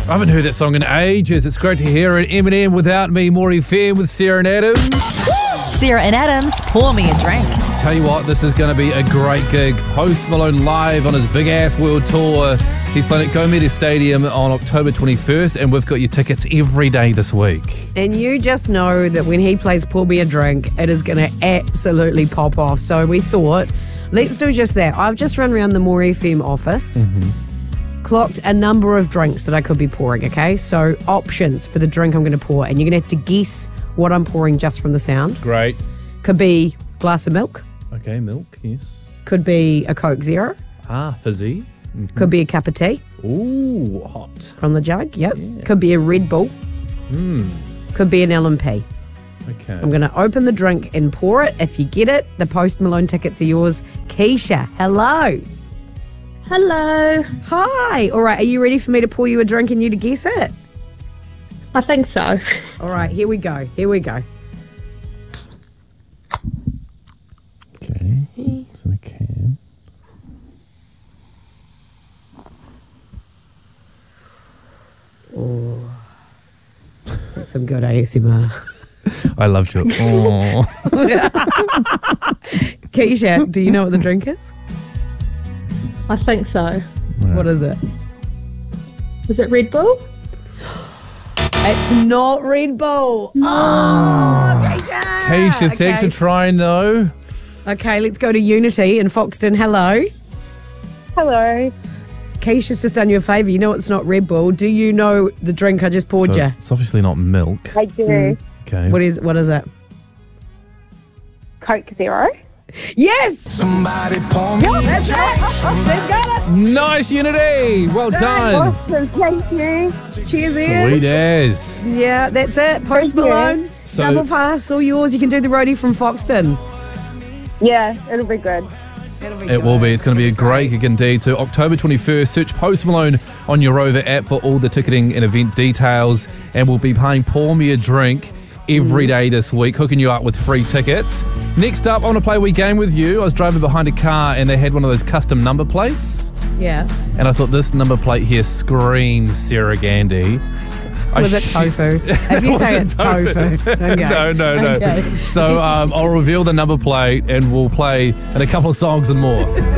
I haven't heard that song in ages. It's great to hear it. Eminem Without Me, More FM with Sarah and Adam. Sarah and Adam's Pour Me a Drink. Tell you what, this is going to be a great gig. Post Malone live on his big-ass world tour. He's playing at Go Media Stadium on October 21st, and we've got your tickets every day this week. And you just know that when he plays Pour Me a Drink, it is going to absolutely pop off. So we thought, let's do just that. I've just run around the More FM office, clocked a number of drinks that I could be pouring, okay? So options for the drink I'm going to pour, and you're going to have to guess what I'm pouring just from the sound. Great. Could be a glass of milk. Okay, milk, yes. Could be a Coke Zero. Fizzy. Could be a cup of tea Ooh, hot. from the jug. Yep. Yeah. Could be a Red Bull. Could be an LMP. Okay. I'm going to open the drink and pour it. If you get it, the Post Malone tickets are yours. Keisha, hello. Hello. Hi. All right, are you ready for me to pour you a drink and you to guess it? I think so. All right, here we go. Here we go. Okay. It's in a can. That's some good ASMR. I loved you. Oh. Keisha, do you know what the drink is? I think so. What is it? Is it Red Bull? It's not Red Bull. Oh, Keisha. Keisha, thanks for trying though. Okay, let's go to Unity in Foxton. Hello. Hello. Keisha's just done you a favour. You know it's not Red Bull. Do you know the drink I just poured So you? it's obviously not milk. I do. Okay. What is it? Coke Zero. Yes! Somebody pour me That's it! She's got it! Nice, Unity. Well done. Awesome. Thank you. Cheers, Sweet as. Yeah, that's it. Post Thank you. Malone. So- Double pass, all yours. You can do the roadie from Foxton. Yeah, it'll be good. It will be. It's going to be a great gig indeed. So October 21st, search Post Malone on your Rover app for all the ticketing and event details. And we'll be playing Pour Me a Drink every day this week, hooking you up with free tickets. Next up, I want to play a wee game with you. I was driving behind a car and they had one of those custom number plates. Yeah. And I thought this number plate here screams Sarah Gandy. Was it tofu? If you say it's tofu. Okay. No. Okay. So I'll reveal the number plate and we'll play in a couple of songs and more.